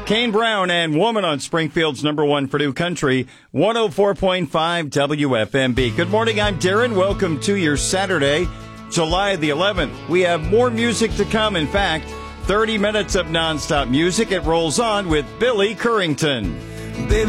Kane Brown and Woman on Springfield's #1 for New Country, 104.5 WFMB. Good morning, I'm Darren. Welcome to your Saturday, July the 11th. We have more music to come. In fact, 30 minutes of nonstop music. It rolls on with Billy Currington. Baby,